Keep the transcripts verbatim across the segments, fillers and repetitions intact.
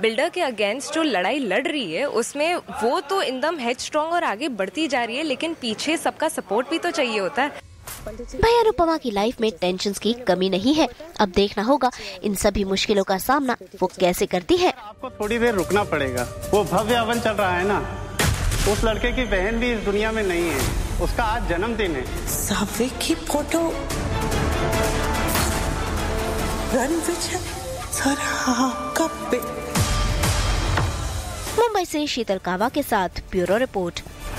Builder के against जो लड़ाई लड़ रही है उसमें वो तो एकदम हेड स्ट्रॉन्ग और आगे बढ़ती जा रही है, लेकिन पीछे सबका सपोर्ट भी तो चाहिए होता है। भाई अनुपमा की लाइफ में टेंशन्स की कमी नहीं है। अब देखना होगा इन सभी मुश्किलों का सामना वो कैसे करती है। आपको थोड़ी देर रुकना पड़ेगा। वो भव्य हवन चल रहा है ना, उस लड़के की बहन भी इस दुनिया में नहीं है, उसका आज जन्मदिन है। साविक की फोटो मुंबई से शीतल कावा के साथ ब्यूरो रिपोर्ट।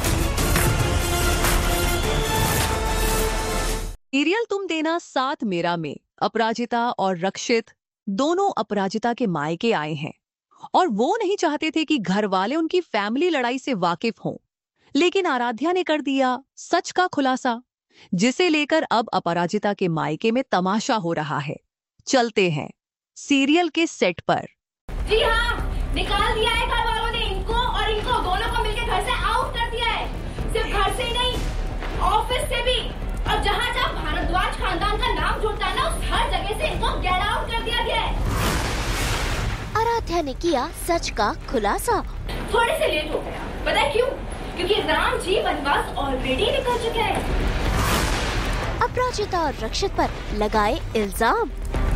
सीरियल तुम देना साथ मेरा में अपराजिता और रक्षित दोनों अपराजिता के मायके आए हैं और वो नहीं चाहते थे कि घर वाले उनकी फैमिली लड़ाई से वाकिफ हों, लेकिन आराध्या ने कर दिया सच का खुलासा, जिसे लेकर अब अपराजिता के मायके में तमाशा हो रहा है। चलते हैं सीरियल के सेट पर। जी हाँ, निकाल दिया है घर वालों ने इनको और इनको दोनों को मिलकर घर से आउट कर दिया है। सिर्फ घर से ही नहीं, ऑफिस से भी, और जहाँ जहाँ भारद्वाज खानदान का नाम जुड़ता है ना, उस हर जगह से इनको गेट आउट कर दिया गया है। आराध्या ने किया सच का खुलासा। थोड़े से लेट हो गया, पता है क्यों? क्योंकि राम जी वनवास ऑलरेडी निकल चुके हैं। अपराजिता और रक्षित पर लगाए इल्जाम।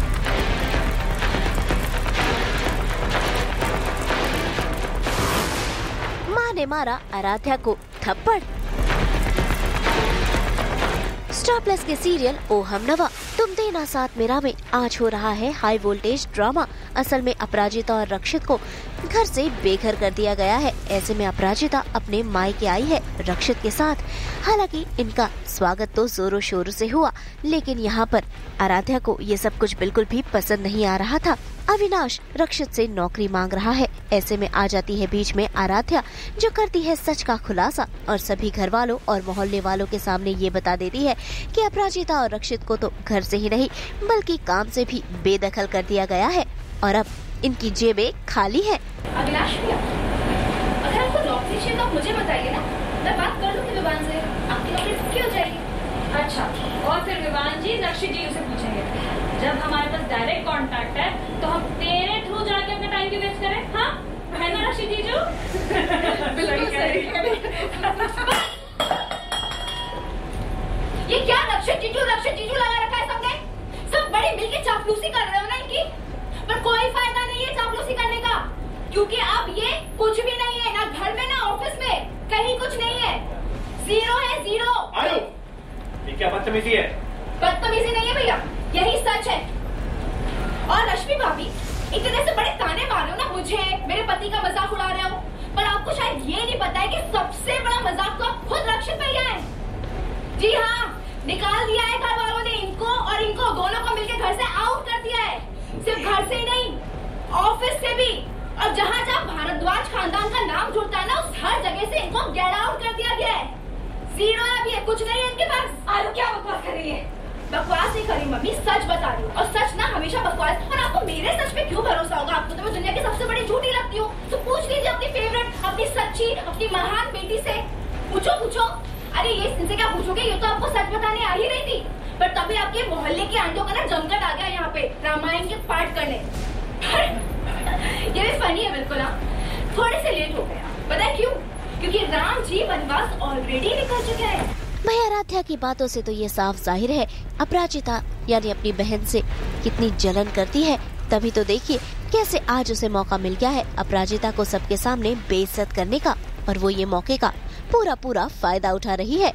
मां ने मारा आराध्या को थप्पड़। स्टार प्लस के सीरियल ओ हमनवा तुम देना साथ मेरा में आज हो रहा है हाई वोल्टेज ड्रामा। असल में अपराजिता और रक्षित को घर से बेघर कर दिया गया है। ऐसे में अपराजिता अपने मायके आई है रक्षित के साथ। हालांकि इनका स्वागत तो जोरों शोरों से हुआ, लेकिन यहाँ पर आराध्या को ये सब कुछ बिल्कुल भी पसंद नहीं आ रहा था। अविनाश रक्षित से नौकरी मांग रहा है। ऐसे में आ जाती है बीच में आराध्या, जो करती है सच का खुलासा और सभी घर वालों और मोहल्ले वालों के सामने ये बता देती है कि अपराजिता और रक्षित को तो घर से ही नहीं बल्कि काम से भी बेदखल कर दिया गया है और अब इनकी जेबें खाली है। अविनाश भैया, अगर आपको नौकरी चाहिए तो मुझे बताइए ना, मैं बात कर लूंगी विवान से, आपकी नौकरी पक्की हो जाएगी। अच्छा, और फिर विवान जी रक्षित जी से पूछेंगे। जब हमारे पास डायरेक्ट कांटेक्ट है तो हम तेरे थ्रू जाके अपना टाइम क्यों वेस्ट करें? हाँ, है ना रक्षित जी? जो बिल्कुल सही। ये क्या रक्षित जीजू रक्षित जीजू लगा रखा है सबने? सब बड़ी मिलके चापलूसी कर रहे हो ना इनकी, पर कोई फायदा नहीं है चापलूसी करने का, क्योंकि अब ये कुछ भी नहीं है, ना घर में ना ऑफिस में, कहीं कुछ नहीं है, जीरो है जीरो। आयो, ये क्या बदतमीजी है? बदतमीजी नहीं है भैया, यही सच है। और रश्मि भाभी, इतने से बड़े ताने मार रहे हो ना मुझे, मेरे पति का मजाक उड़ा रहे हो, पर आपको शायद ये नहीं पता है कि सबसे बड़ा मजाक तो आप खुद रक्षित भैया है। जी हाँ, निकाल दिया है घर वालों ने इनको और इनको दोनों को मिलकर घर से आउट कर दिया है। सिर्फ घर से ही नहीं, ऑफिस से भी, और जहाँ जहाँ भारद्वाज खानदान का नाम जुड़ता है ना, उस हर जगह से इनको गेट आउट कर दिया गया है। जीरो है अभी, कुछ नहीं है इनके पास। आलू क्या बकवास कर रही है? बकवास नहीं करी मम्मी, सच बता रही हूँ, और सच ना हमेशा बकवास। और आपको मेरे सच पे क्यों भरोसा होगा? आपको तो मैं दुनिया की सबसे बड़ी झूठी लगती हूँ। तो पूछ लीजिए अपनी फेवरेट, अपनी सच्ची, अपनी महान बेटी से। पूछो पूछो। अरे ये इनसे क्या पूछोगे, ये तो आपको सच बताने आ ही रही थी, पर तभी आपके मोहल्ले की आंटियों का ना जमघट आ गया यहाँ पे रामायण के पाठ करने। ये भी फनी है बिल्कुल। हाँ, थोड़े से लेट हो गया, पता है क्यों? क्योंकि राम जी वनवास ऑलरेडी निकल चुके हैं। भैया आराध्या की बातों से तो ये साफ जाहिर है अपराजिता यानी अपनी बहन से कितनी जलन करती है। तभी तो देखिए कैसे आज उसे मौका मिल गया है अपराजिता को सबके सामने बेइज्जत करने का, और वो ये मौके का पूरा पूरा फायदा उठा रही है।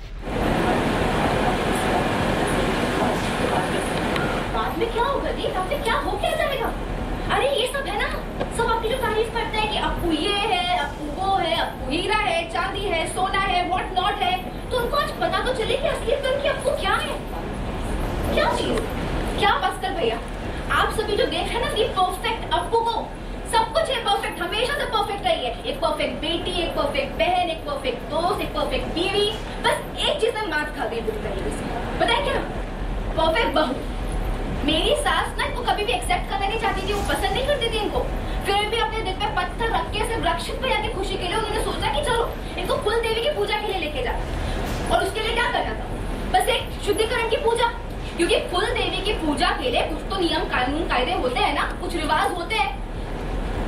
बाद में क्या होगा दी? बाद में क्या हो क्या जाएगा? अरे ये सब है ना, सब अपनी जो तारीफ करते हैं कि अप्पू ये है, अप्पू वो है, अप्पू हीरा है, चांदी है, सोना है, व्हाट नॉट है, तो उनको आज पता तो चले कि असलियत तो उनकी अप्पू क्या है, क्या चीज, क्या। बस कर भैया, आप सभी जो देख रहे हैं ना कि परफेक्ट अप्पू को, सब कुछ है परफेक्ट, हमेशा से परफेक्ट रही है। एक परफेक्ट बेटी, एक परफेक्ट बहन, एक परफेक्ट दोस्त, एक परफेक्ट बीवी। बस एक चीज में मात खा गई बुरी तरीके से, पता है क्या? परफेक्ट बहू। मेरी सास ना इनको कभी भी एक्सेप्ट करना नहीं चाहती थी, वो पसंद नहीं करती थी इनको, फिर भी अपने दिल पे पत्थर रख के सिर्फ रक्षित भैया की खुशी के लिए उन्होंने सोचा कि चलो इनको कुल देवी की पूजा के लिए लेके जा। और उसके लिए क्या करना था? बस एक शुद्धिकरण की पूजा, क्योंकि कुल देवी की पूजा के लिए कुछ तो नियम कानून कायदे होते हैं ना, कुछ रिवाज होते हैं।